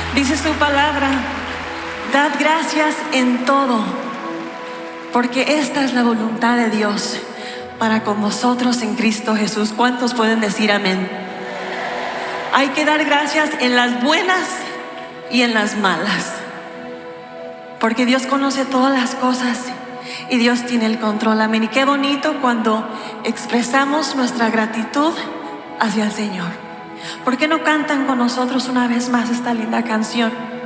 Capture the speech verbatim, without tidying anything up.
Dice su palabra: dad gracias en todo, porque esta es la voluntad de Dios para con vosotros en Cristo Jesús. ¿Cuántos pueden decir amén? Hay que dar gracias en las buenas y en las malas, porque Dios conoce todas las cosas y Dios tiene el control. Amén. Y qué bonito cuando expresamos nuestra gratitud hacia el Señor. ¿Por qué no cantan con nosotros una vez más esta linda canción?